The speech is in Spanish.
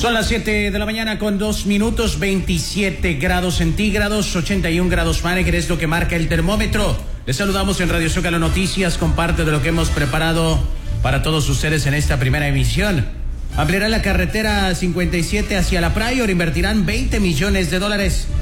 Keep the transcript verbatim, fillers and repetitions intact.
Son las siete de la mañana con dos minutos, veintisiete grados centígrados, ochenta y un grados Fahrenheit, es lo que marca el termómetro. Les saludamos en Radio Zócalo Noticias con parte de lo que hemos preparado para todos ustedes en esta primera emisión. Ampliará la carretera cincuenta y siete hacia la Pryor, invertirán veinte millones de dólares.